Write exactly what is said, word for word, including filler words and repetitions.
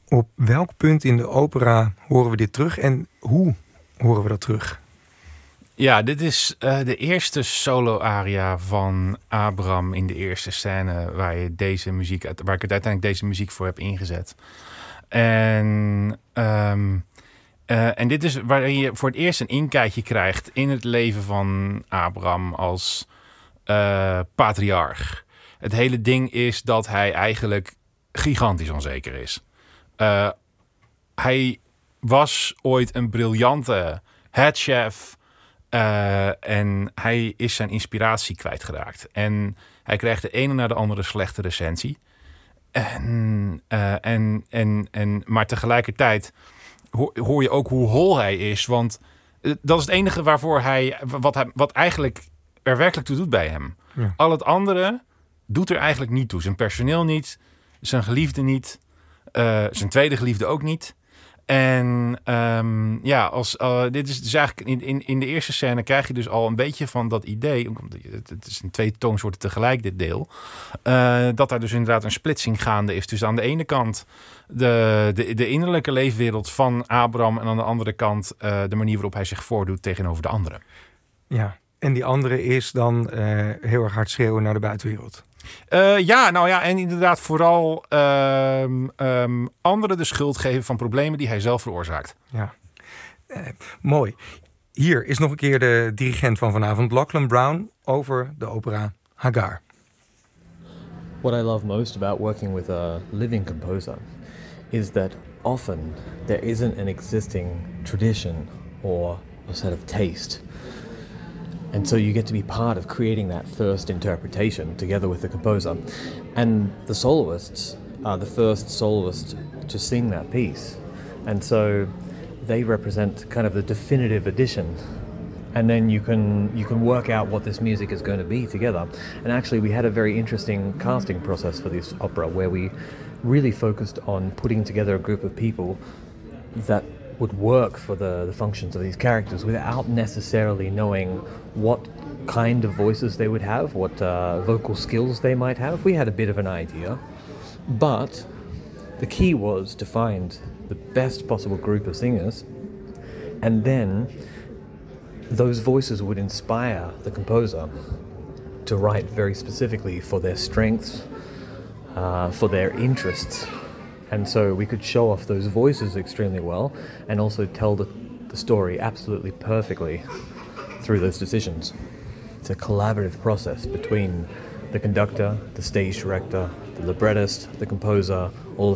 Op welk punt in de opera horen we dit terug en hoe horen we dat terug? Ja, dit is uh, de eerste solo-aria van Abraham in de eerste scène waar, je deze muziek, waar ik het uiteindelijk deze muziek voor heb ingezet. En, um, uh, en dit is waarin je voor het eerst een inkijkje krijgt in het leven van Abraham als uh, patriarch. Het hele ding is dat hij eigenlijk gigantisch onzeker is. Uh, hij was ooit een briljante headchef. Uh, en hij is zijn inspiratie kwijtgeraakt. En hij krijgt de ene na de andere slechte recensie. En, uh, en, en, en, maar tegelijkertijd hoor, hoor je ook hoe hol hij is. Want uh, dat is het enige waarvoor hij wat, hij... wat eigenlijk er werkelijk toe doet bij hem. Ja. Al het andere doet er eigenlijk niet toe. Zijn personeel niet. Zijn geliefde niet. Uh, zijn tweede geliefde ook niet. En um, ja, als, uh, dit is dus eigenlijk in, in, in de eerste scène krijg je dus al een beetje van dat idee. Het is in twee toonsoorten tegelijk dit deel. Uh, dat daar dus inderdaad een splitsing gaande is. Dus aan de ene kant de, de, de innerlijke leefwereld van Abraham. En aan de andere kant uh, de manier waarop hij zich voordoet tegenover de anderen. Ja, en die andere is dan uh, heel erg hard schreeuwen naar de buitenwereld. Uh, ja, nou ja, en inderdaad vooral um, um, anderen de schuld geven van problemen die hij zelf veroorzaakt. Ja, uh, mooi. Hier is nog een keer de dirigent van vanavond, Lachlan Brown, over de opera Hagar. What I love most about working with a living composer is that often there isn't an existing tradition or a set of taste. And so you get to be part of creating that first interpretation together with the composer. And the soloists are the first soloists to sing that piece. And so they represent kind of the definitive edition. And then you can you can work out what this music is going to be together. And actually we had a very interesting casting process for this opera where we really focused on putting together a group of people that would work for the, the functions of these characters without necessarily knowing what kind of voices they would have, what uh, vocal skills they might have. We had a bit of an idea, but the key was to find the best possible group of singers, and then those voices would inspire the composer to write very specifically for their strengths, uh, for their interests. And so we could show off those voices extremely well and also tell the, the story absolutely perfectly through those decisions. It's a collaborative process between the conductor, the stage director, the librettist, the composer, all